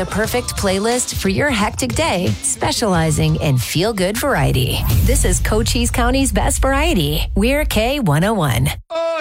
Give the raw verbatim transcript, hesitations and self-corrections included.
the perfect playlist for your hectic day, specializing in feel-good variety. This is Cochise County's best variety. We're K one oh one.